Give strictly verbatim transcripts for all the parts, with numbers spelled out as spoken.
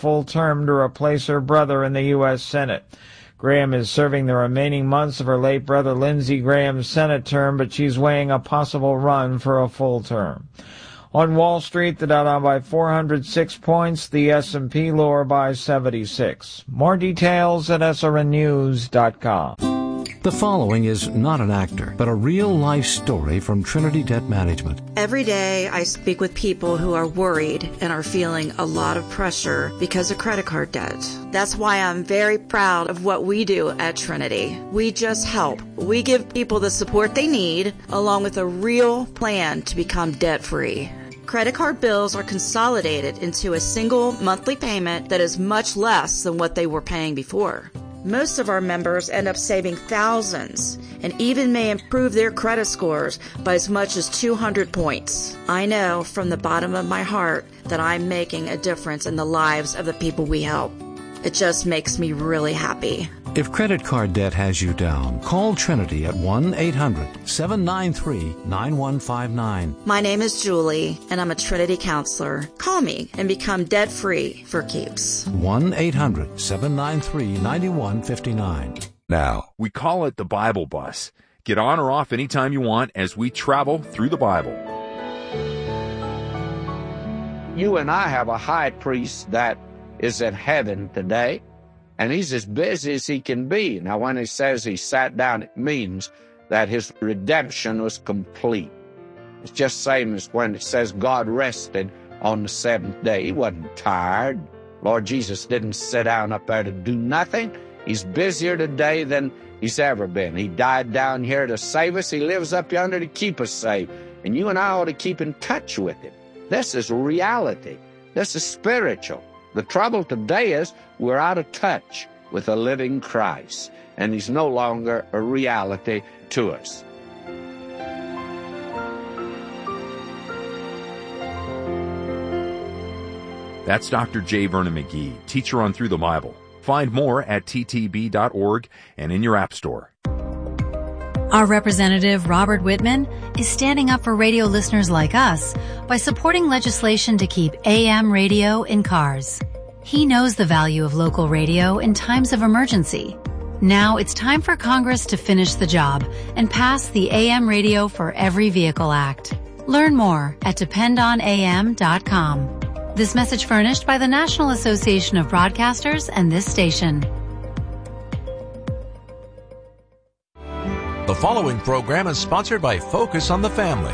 full term to replace her brother in the U S Senate. Graham is serving the remaining months of her late brother Lindsey Graham's Senate term, but she's weighing a possible run for a full term. On Wall Street, the Dow down by four hundred six points, the S and P lower by seventy-six. More details at S R N news dot com. The following is not an actor, but a real-life story from Trinity Debt Management. Every day I speak with people who are worried and are feeling a lot of pressure because of credit card debt. That's why I'm very proud of what we do at Trinity. We just help. We give people the support they need, along with a real plan to become debt-free. Credit card bills are consolidated into a single monthly payment that is much less than what they were paying before. Most of our members end up saving thousands and even may improve their credit scores by as much as two hundred points. I know from the bottom of my heart that I'm making a difference in the lives of the people we help. It just makes me really happy. If credit card debt has you down, call Trinity at one eight hundred seven nine three nine one five nine. My name is Julie, and I'm a Trinity counselor. Call me and become debt-free for keeps. one eight hundred seven nine three nine one five nine. Now, we call it the Bible Bus. Get on or off anytime you want as we travel through the Bible. You and I have a high priest that is in heaven today, and he's as busy as he can be. Now, when he says he sat down, it means that his redemption was complete. It's just the same as when it says God rested on the seventh day. He wasn't tired. Lord Jesus didn't sit down up there to do nothing. He's busier today than he's ever been. He died down here to save us. He lives up yonder to keep us safe. And you and I ought to keep in touch with him. This is reality. This is spiritual. The trouble today is we're out of touch with the living Christ, and he's no longer a reality to us. That's Doctor J. Vernon McGee, teacher on Through the Bible. Find more at t t b dot org and in your app store. Our representative, Robert Whitman, is standing up for radio listeners like us by supporting legislation to keep A M radio in cars. He knows the value of local radio in times of emergency. Now it's time for Congress to finish the job and pass the A M Radio for Every Vehicle Act. Learn more at depend on a m dot com. This message furnished by the National Association of Broadcasters and this station. The following program is sponsored by Focus on the Family.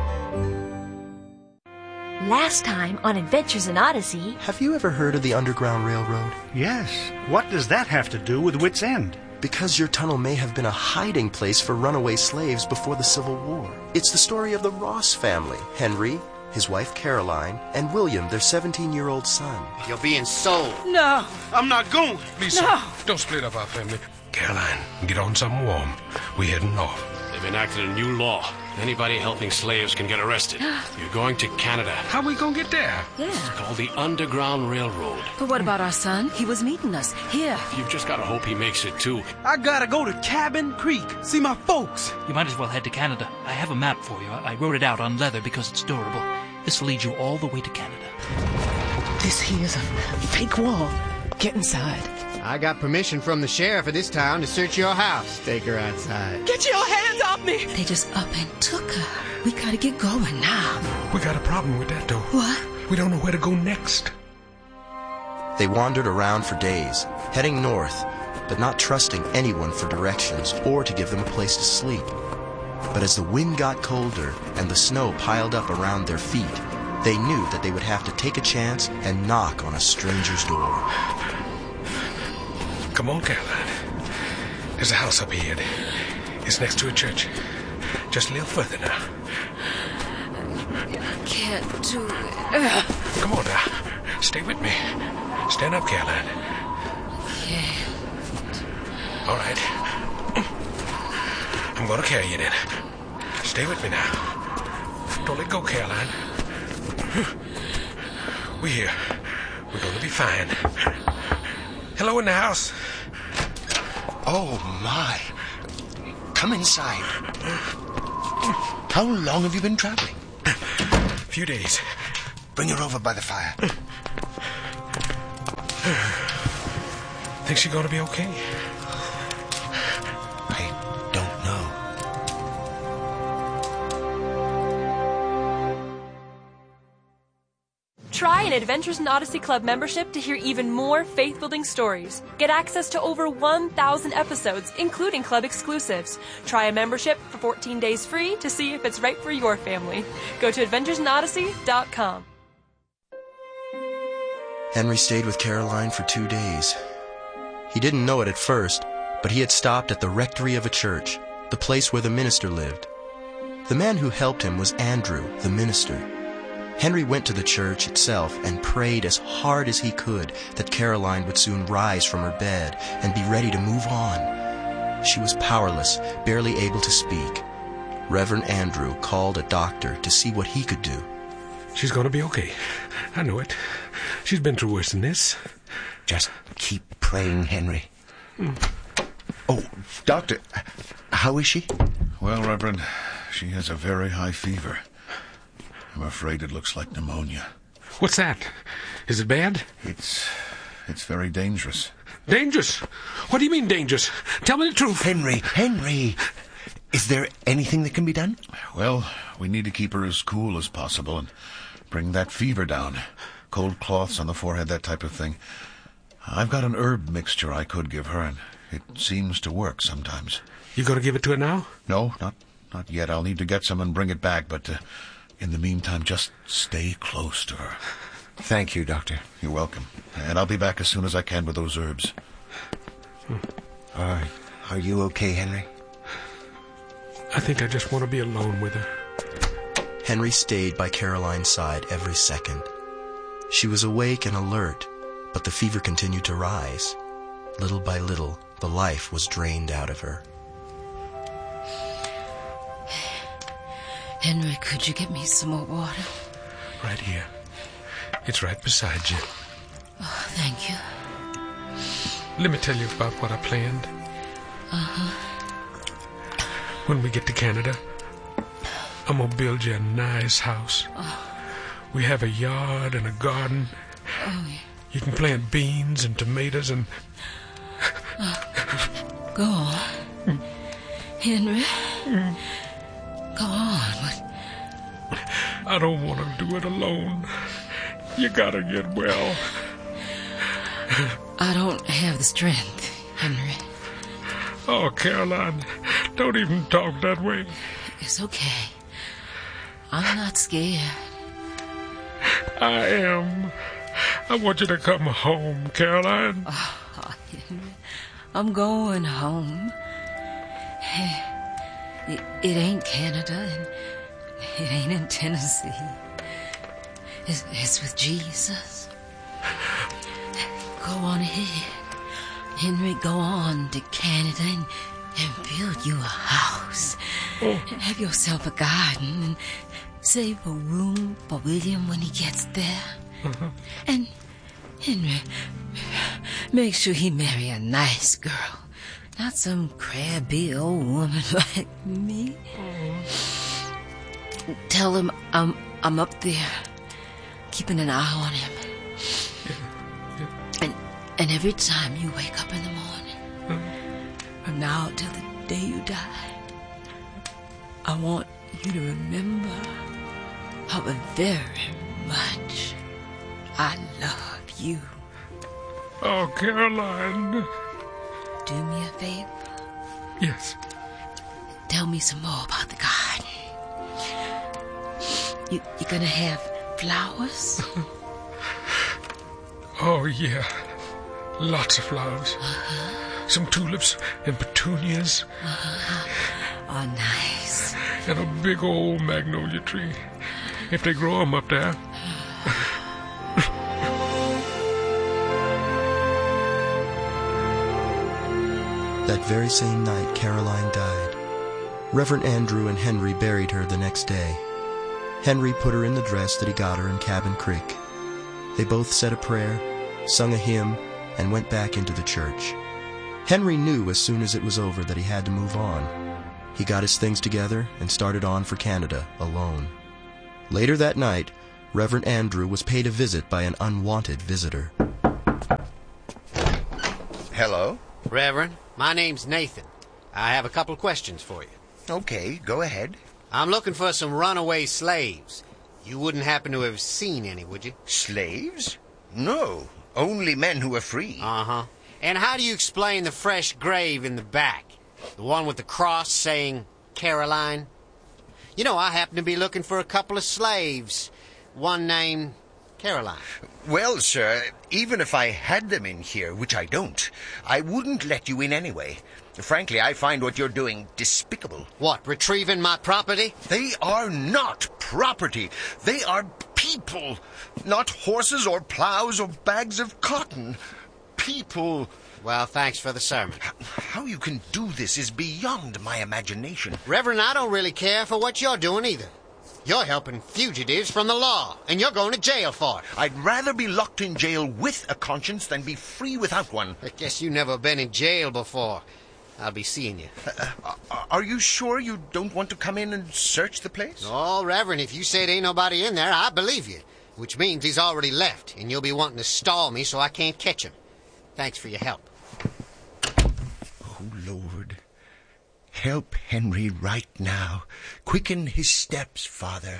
Last time on Adventures in Odyssey... Have you ever heard of the Underground Railroad? Yes. What does that have to do with Wits End? Because your tunnel may have been a hiding place for runaway slaves before the Civil War. It's the story of the Ross family. Henry, his wife Caroline, and William, their seventeen-year-old son. You're being sold. No, I'm not going. Lisa, no. Don't split up our family. Caroline, get on something warm. We're heading off. They've enacted a new law. Anybody helping slaves can get arrested. You're going to Canada. How we gonna get there? Yeah. It's called the Underground Railroad. But what about our son? He was meeting us here. You've just gotta hope he makes it, too. I gotta go to Cabin Creek, see my folks. You might as well head to Canada. I have a map for you. I wrote it out on leather because it's durable. This will lead you all the way to Canada. This here's a fake wall. Get inside. I got permission from the sheriff of this town to search your house. Take her outside. Get your hands off me! They just up and took her. We gotta get going now. We got a problem with that, though. What? We don't know where to go next. They wandered around for days, heading north, but not trusting anyone for directions or to give them a place to sleep. But as the wind got colder and the snow piled up around their feet, they knew that they would have to take a chance and knock on a stranger's door. Come on, Caroline. There's a house up ahead. It's next to a church. Just a little further now. Can't do it. Come on now. Stay with me. Stand up, Caroline. Can't. All right. I'm going to carry you then. Stay with me now. Don't let go, Caroline. We're here. We're going to be fine. Hello in the house. Oh, my. Come inside. How long have you been traveling? A few days. Bring her over by the fire. Think she gonna be okay? I don't know. Try an Adventures in Odyssey Club membership to hear even more faith-building stories. Get access to over one thousand episodes, including club exclusives. Try a membership for fourteen days free to see if it's right for your family. Go to adventures in odyssey dot com. Henry stayed with Caroline for two days. He didn't know it at first, but he had stopped at the rectory of a church, the place where the minister lived. The man who helped him was Andrew, the minister. Henry went to the church itself and prayed as hard as he could that Caroline would soon rise from her bed and be ready to move on. She was powerless, barely able to speak. Reverend Andrew called a doctor to see what he could do. She's gonna be okay. I know it. She's been through worse than this. Just keep praying, Henry. Mm. Oh, doctor, how is she? Well, Reverend, she has a very high fever. I'm afraid it looks like pneumonia. What's that? Is it bad? It's... it's very dangerous. Dangerous? What do you mean dangerous? Tell me the truth. Henry, Henry, is there anything that can be done? Well, we need to keep her as cool as possible and bring that fever down. Cold cloths on the forehead, that type of thing. I've got an herb mixture I could give her, and it seems to work sometimes. You gonna give it to her now? No, not not yet. I'll need to get some and bring it back, but uh, in the meantime, just stay close to her. Thank you, Doctor. You're welcome. And I'll be back as soon as I can with those herbs. Hmm. Are, are you okay, Henry? I think I just want to be alone with her. Henry stayed by Caroline's side every second. She was awake and alert, but the fever continued to rise. Little by little, the life was drained out of her. Henry, could you get me some more water? Right here. It's right beside you. Oh, thank you. Let me tell you about what I planned. Uh-huh. When we get to Canada, I'm gonna build you a nice house. Oh. We have a yard and a garden. Oh, yeah. You can plant beans and tomatoes and... Oh. Go on. Mm. Henry. Mm. Go on. What? I don't want to do it alone. You gotta get well. I don't have the strength, Henry. Oh, Caroline, don't even talk that way. It's okay. I'm not scared. I am. I want you to come home, Caroline. Oh, Henry, I'm going home. It, it ain't Canada, and it ain't in Tennessee. It's, it's with Jesus. Go on ahead. Henry, go on to Canada and, and build you a house. Oh. Have yourself a garden and save a room for William when he gets there. Uh-huh. And, Henry, make sure he marry a nice girl. Not some crabby old woman like me. Oh. Tell him I'm I'm up there, keeping an eye on him. Yeah. Yeah. And and every time you wake up in the morning, uh-huh. from now till the day you die, I want you to remember how very much I love you. Oh, Caroline. Do me a favor. Yes. Tell me some more about the garden. You you gonna have flowers? Oh, yeah. Lots of flowers. Uh-huh. Some tulips and petunias. Uh-huh. Oh, nice. And a big old magnolia tree. If they grow them up there. That very same night, Caroline died. Reverend Andrew and Henry buried her the next day. Henry put her in the dress that he got her in Cabin Creek. They both said a prayer, sung a hymn, and went back into the church. Henry knew as soon as it was over that he had to move on. He got his things together and started on for Canada alone. Later that night, Reverend Andrew was paid a visit by an unwanted visitor. Hello? Reverend, my name's Nathan. I have a couple of questions for you. Okay, go ahead. I'm looking for some runaway slaves. You wouldn't happen to have seen any, would you? Slaves? No, only men who are free. Uh-huh. And how do you explain the fresh grave in the back? The one with the cross saying Caroline? You know, I happen to be looking for a couple of slaves. One named Caroline. Well, sir, even if I had them in here, which I don't, I wouldn't let you in anyway. Frankly, I find what you're doing despicable. What, retrieving my property? They are not property. They are people. Not horses or plows or bags of cotton. People. Well, thanks for the sermon. How you can do this is beyond my imagination. Reverend, I don't really care for what you're doing either. You're helping fugitives from the law, and you're going to jail for it. I'd rather be locked in jail with a conscience than be free without one. I guess you've never been in jail before. I'll be seeing you. Uh, uh, are you sure you don't want to come in and search the place? Oh, Reverend, if you say there ain't nobody in there, I believe you. Which means he's already left, and you'll be wanting to stall me so I can't catch him. Thanks for your help. Oh, Lord. Help Henry right now. Quicken his steps, Father.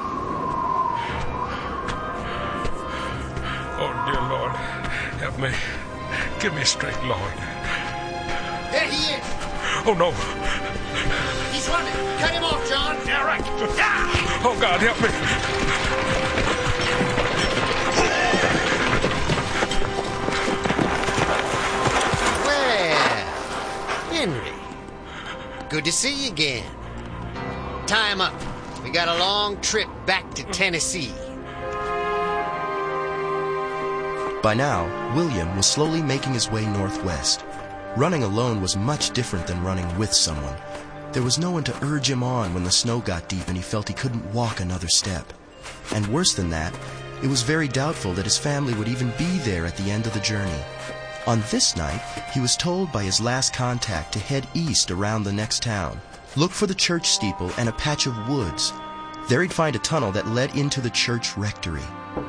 Oh, dear Lord, help me. Give me strength, Lord. There he is. Oh, no. He's running. Cut him off, John. Yeah, right. Yeah. Oh, God, help me. Henry, good to see you again. Tie him up. We got a long trip back to Tennessee. By now, William was slowly making his way northwest. Running alone was much different than running with someone. There was no one to urge him on when the snow got deep and he felt he couldn't walk another step. And worse than that, it was very doubtful that his family would even be there at the end of the journey. On this night, he was told by his last contact to head east around the next town. Look for the church steeple and a patch of woods. There he'd find a tunnel that led into the church rectory.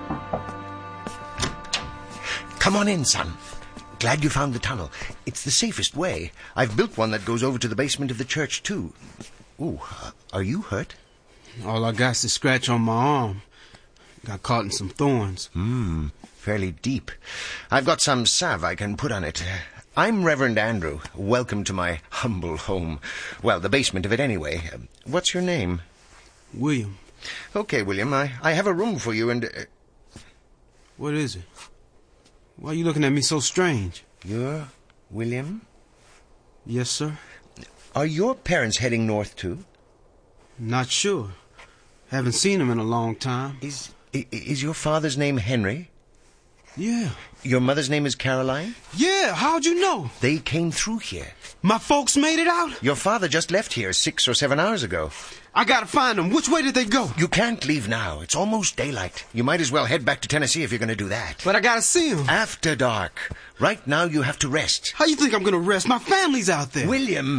Come on in, son. Glad you found the tunnel. It's the safest way. I've built one that goes over to the basement of the church, too. Ooh, uh, are you hurt? All I got's a scratch on my arm. Got caught in some thorns. Hmm, fairly deep. I've got some salve I can put on it. I'm Reverend Andrew. Welcome to my humble home. Well, the basement of it anyway. What's your name? William. Okay, William, I, I have a room for you and... Uh... What is it? Why are you looking at me so strange? You're William? Yes, sir. Are your parents heading north, too? Not sure. Haven't seen them in a long time. Is is your father's name Henry? Yeah. Your mother's name is Caroline? Yeah, how'd you know? They came through here. My folks made it out? Your father just left here six or seven hours ago. I gotta find them. Which way did they go? You can't leave now. It's almost daylight. You might as well head back to Tennessee if you're going to do that. But I gotta see them. After dark. Right now you have to rest. How you think I'm gonna rest? My family's out there. William!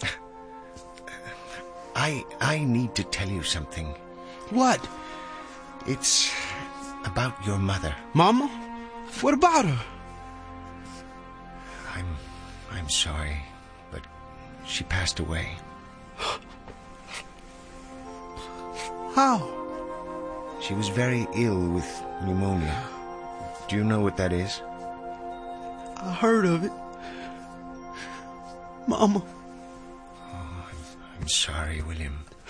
I, I need to tell you something. What? It's about your mother. Mama? What about her? I'm... I'm sorry, but she passed away. How? She was very ill with pneumonia. Do you know what that is? I heard of it. Mama. Oh, I'm, I'm sorry, William.